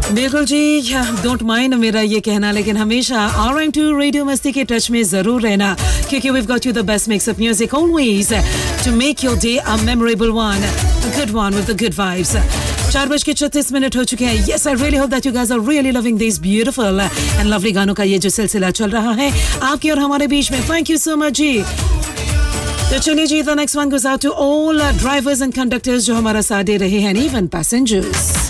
बिल्कुल जी, don't mind मेरा ये कहना, लेकिन हमेशा RM2 रेडियो मस्ती के टच में जरूर रहना, क्योंकि we've got you the best mix of music always to make your day a memorable one, a good one with the good vibes. 4:36 हो चुके हैं. Yes, I really hope that you guys are really loving these beautiful and lovely गानों का ये जो सिलसिला चल रहा है आपके और हमारे बीच में. Thank you so much जी. तो चलिए जी, the next one goes out to all drivers and conductors जो हमारा साथ दे रहे हैं, and even passengers.